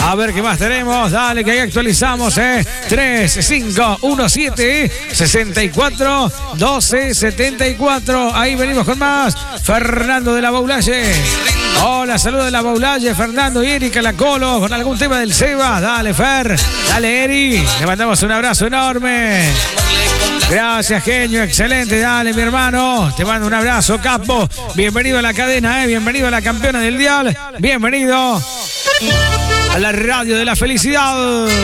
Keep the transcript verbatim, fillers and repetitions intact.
A ver qué más tenemos. Dale, que ahí actualizamos, ¿eh? tres cinco uno siete sesenta y cuatro doce setenta y cuatro. Ahí venimos con más. Fernando de la Baulalle. Hola, saludos de la Baulalle, Fernando y Erika La Colo, con algún tema del Seba. Dale, Fer. Dale, Eri. Le mandamos un abrazo enorme. Gracias, genio. Excelente. Dale, mi hermano. Te mando un abrazo, capo. Bienvenido a la cadena, ¿eh? Bienvenido a la campeona del dial. Bienvenido a la radio de la felicidad.